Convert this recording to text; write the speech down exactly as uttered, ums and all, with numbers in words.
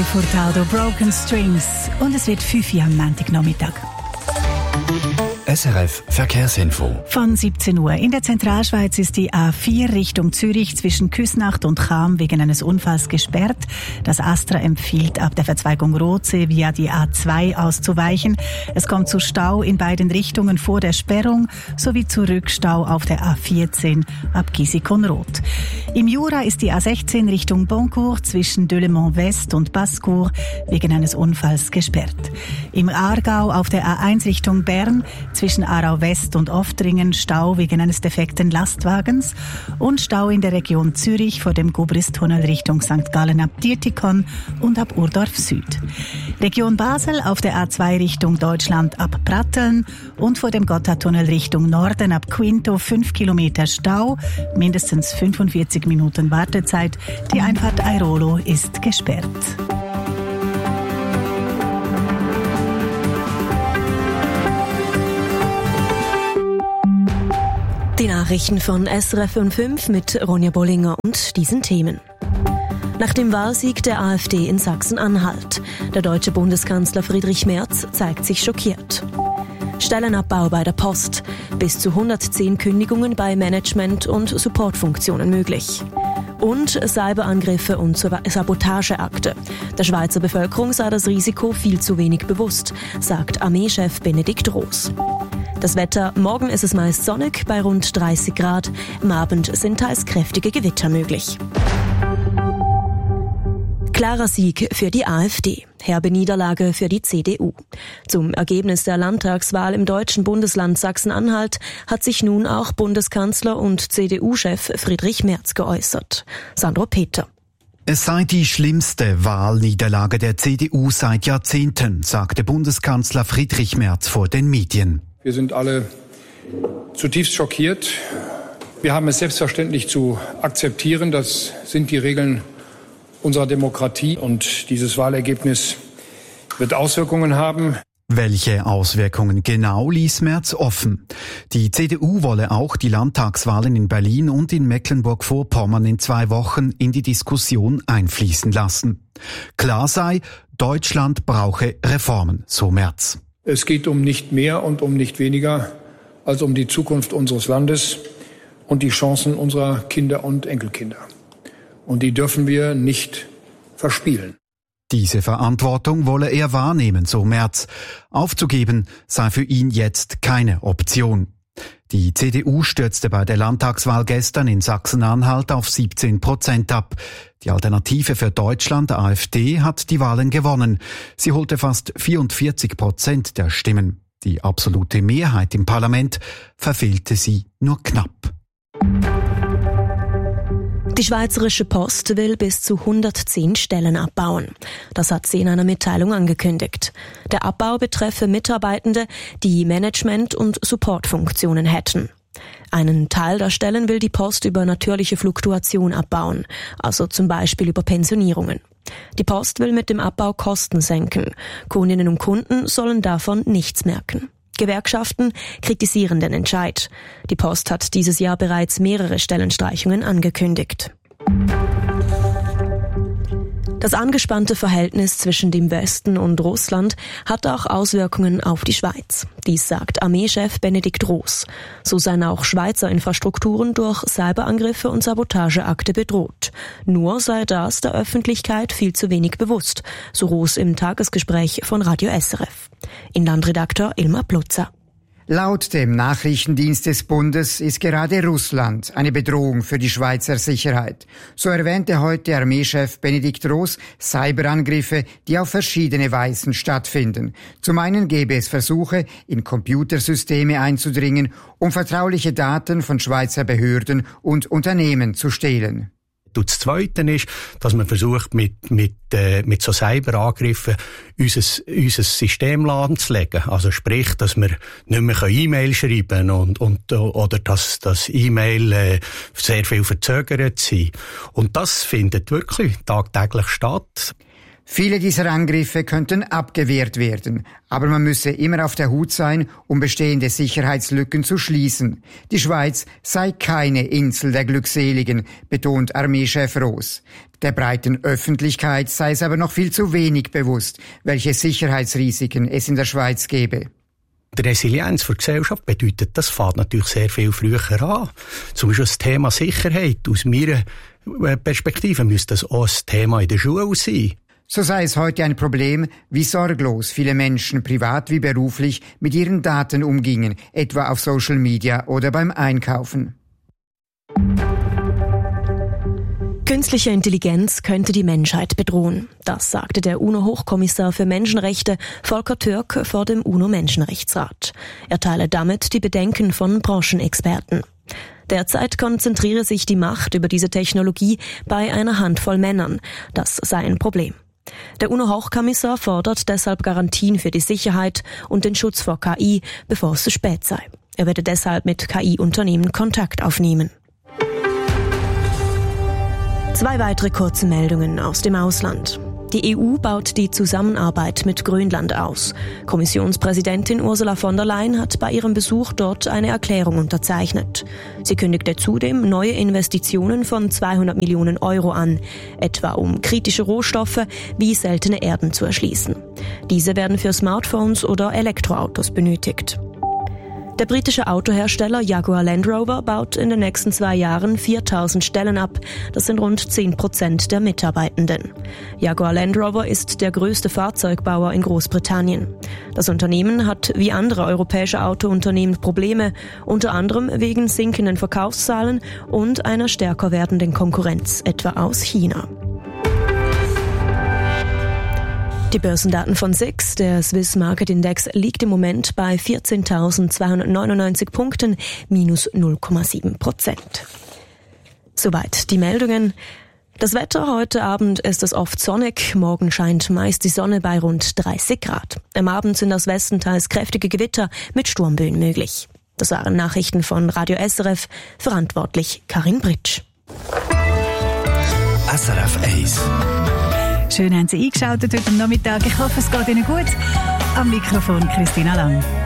Furtado Broken Strings und es wird fünf Uhr am Montagnachmittag. S R F Verkehrsinfo. Von siebzehn Uhr. In der Zentralschweiz ist die A vier Richtung Zürich zwischen Küsnacht und Cham wegen eines Unfalls gesperrt. Das Astra empfiehlt, ab der Verzweigung Rotsee via die A zwei auszuweichen. Es kommt zu Stau in beiden Richtungen vor der Sperrung sowie zu Rückstau auf der A vierzehn ab Gisikon-Rot. Im Jura ist die A sechzehn Richtung Boncourt zwischen Delemont West und Basse-Cour wegen eines Unfalls gesperrt. Im Aargau auf der A eins Richtung Bern zwischen Aarau West und Oftringen Stau wegen eines defekten Lastwagens und Stau in der Region Zürich vor dem Gubristunnel Richtung Sankt Gallen ab Dietikon und ab Urdorf Süd. Region Basel auf der A zwei Richtung Deutschland ab Pratteln und vor dem Gotthardtunnel Richtung Norden ab Quinto fünf Kilometer Stau, mindestens fünfundvierzig Minuten Wartezeit. Die Einfahrt Airolo ist gesperrt. Die Nachrichten von S R F fünf mit Ronja Bollinger und diesen Themen. Nach dem Wahlsieg der AfD in Sachsen-Anhalt. Der deutsche Bundeskanzler Friedrich Merz zeigt sich schockiert. Stellenabbau bei der Post. Bis zu hundertzehn Kündigungen bei Management- und Supportfunktionen möglich. Und Cyberangriffe und Sabotageakte. Der Schweizer Bevölkerung sei das Risiko viel zu wenig bewusst, sagt Armeechef Benedikt Roos. Das Wetter, morgen ist es meist sonnig bei rund dreißig Grad. Am Abend sind teils kräftige Gewitter möglich. Klarer Sieg für die AfD. Herbe Niederlage für die C D U. Zum Ergebnis der Landtagswahl im deutschen Bundesland Sachsen-Anhalt hat sich nun auch Bundeskanzler und C D U-Chef Friedrich Merz geäußert. Sandro Peter. Es sei die schlimmste Wahlniederlage der C D U seit Jahrzehnten, sagte Bundeskanzler Friedrich Merz vor den Medien. Wir sind alle zutiefst schockiert. Wir haben es selbstverständlich zu akzeptieren. Das sind die Regeln unserer Demokratie. Und dieses Wahlergebnis wird Auswirkungen haben. Welche Auswirkungen genau, ließ Merz offen. Die C D U wolle auch die Landtagswahlen in Berlin und in Mecklenburg-Vorpommern in zwei Wochen in die Diskussion einfließen lassen. Klar sei, Deutschland brauche Reformen, so Merz. Es geht um nicht mehr und um nicht weniger als um die Zukunft unseres Landes und die Chancen unserer Kinder und Enkelkinder. Und die dürfen wir nicht verspielen. Diese Verantwortung wolle er wahrnehmen, so Merz. Aufzugeben sei für ihn jetzt keine Option. Die C D U stürzte bei der Landtagswahl gestern in Sachsen-Anhalt auf siebzehn Prozent ab. Die Alternative für Deutschland, AfD, hat die Wahlen gewonnen. Sie holte fast vierundvierzig Prozent der Stimmen. Die absolute Mehrheit im Parlament verfehlte sie nur knapp. Die Schweizerische Post will bis zu hundertzehn Stellen abbauen. Das hat sie in einer Mitteilung angekündigt. Der Abbau betreffe Mitarbeitende, die Management- und Supportfunktionen hätten. Einen Teil der Stellen will die Post über natürliche Fluktuation abbauen, also zum Beispiel über Pensionierungen. Die Post will mit dem Abbau Kosten senken. Kundinnen und Kunden sollen davon nichts merken. Gewerkschaften kritisieren den Entscheid. Die Post hat dieses Jahr bereits mehrere Stellenstreichungen angekündigt. Das angespannte Verhältnis zwischen dem Westen und Russland hat auch Auswirkungen auf die Schweiz. Dies sagt Armeechef Benedikt Roos. So seien auch Schweizer Infrastrukturen durch Cyberangriffe und Sabotageakte bedroht. Nur sei das der Öffentlichkeit viel zu wenig bewusst, so Roos im Tagesgespräch von Radio S R F. Inlandredakteur Ilmar Plutzer. Laut dem Nachrichtendienst des Bundes ist gerade Russland eine Bedrohung für die Schweizer Sicherheit. So erwähnte heute Armeechef Benedikt Roos Cyberangriffe, die auf verschiedene Weisen stattfinden. Zum einen gäbe es Versuche, in Computersysteme einzudringen, um vertrauliche Daten von Schweizer Behörden und Unternehmen zu stehlen. Und das Zweite ist, dass man versucht, mit, mit, äh, mit so Cyberangriffen unser, unser System lahmzulegen. Also sprich, dass wir nicht mehr E-Mail schreiben können und, und, oder dass das E-Mail äh, sehr viel verzögert sind. Und das findet wirklich tagtäglich statt. Viele dieser Angriffe könnten abgewehrt werden, aber man müsse immer auf der Hut sein, um bestehende Sicherheitslücken zu schließen. Die Schweiz sei keine Insel der Glückseligen, betont Armeechef Roos. Der breiten Öffentlichkeit sei es aber noch viel zu wenig bewusst, welche Sicherheitsrisiken es in der Schweiz gebe. Die Resilienz für die Gesellschaft bedeutet, das fängt natürlich sehr viel früher an. Zum Beispiel das Thema Sicherheit. Aus meiner Perspektive müsste das auch ein Thema in der Schule sein. So sei es heute ein Problem, wie sorglos viele Menschen privat wie beruflich mit ihren Daten umgingen, etwa auf Social Media oder beim Einkaufen. Künstliche Intelligenz könnte die Menschheit bedrohen. Das sagte der UNO-Hochkommissar für Menschenrechte Volker Türk vor dem UNO-Menschenrechtsrat. Er teile damit die Bedenken von Branchenexperten. Derzeit konzentriere sich die Macht über diese Technologie bei einer Handvoll Männern. Das sei ein Problem. Der UNO-Hochkommissar fordert deshalb Garantien für die Sicherheit und den Schutz vor K I, bevor es zu spät sei. Er werde deshalb mit K I-Unternehmen Kontakt aufnehmen. Zwei weitere kurze Meldungen aus dem Ausland. Die E U baut die Zusammenarbeit mit Grönland aus. Kommissionspräsidentin Ursula von der Leyen hat bei ihrem Besuch dort eine Erklärung unterzeichnet. Sie kündigte zudem neue Investitionen von zweihundert Millionen Euro an, etwa um kritische Rohstoffe wie seltene Erden zu erschließen. Diese werden für Smartphones oder Elektroautos benötigt. Der britische Autohersteller Jaguar Land Rover baut in den nächsten zwei Jahren viertausend Stellen ab. Das sind rund zehn Prozent der Mitarbeitenden. Jaguar Land Rover ist der größte Fahrzeugbauer in Großbritannien. Das Unternehmen hat wie andere europäische Autounternehmen Probleme, unter anderem wegen sinkenden Verkaufszahlen und einer stärker werdenden Konkurrenz, etwa aus China. Die Börsendaten von S I X, der Swiss Market Index, liegt im Moment bei vierzehntausendzweihundertneunundneunzig Punkten, minus null Komma sieben Prozent. Soweit die Meldungen. Das Wetter: heute Abend ist es oft sonnig, morgen scheint meist die Sonne bei rund dreißig Grad. Am Abend sind aus Westen teils kräftige Gewitter mit Sturmböen möglich. Das waren Nachrichten von Radio S R F, verantwortlich Karin Britsch. S R F eins. Schön haben Sie eingeschaltet heute Nachmittag. Ich hoffe, es geht Ihnen gut. Am Mikrofon Christina Lang.